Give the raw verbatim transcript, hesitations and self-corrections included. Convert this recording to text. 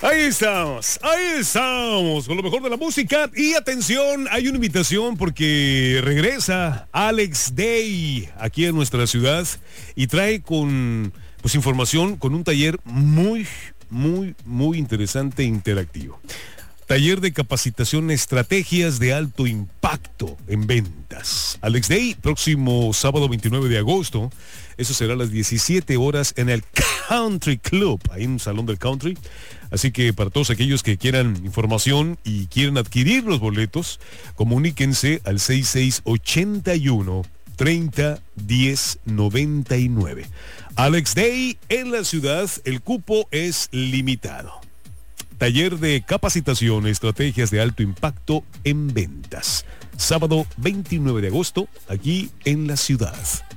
Ahí estamos, ahí estamos, con lo mejor de la música. Y atención, hay una invitación porque regresa Alex Day aquí en nuestra ciudad y trae con, pues, información con un taller muy, muy, muy interesante e interactivo. Taller de capacitación, estrategias de alto impacto en ventas. Alex Day, próximo sábado veintinueve de agosto. Eso será a las diecisiete horas en el Country Club, ahí en un salón del country. Así que para todos aquellos que quieran información y quieren adquirir los boletos, comuníquense al seis seis ocho uno, treinta, diez, noventa y nueve. Alex Day en la ciudad, el cupo es limitado. Taller de capacitación, estrategias de alto impacto en ventas. Sábado veintinueve de agosto, aquí en la ciudad.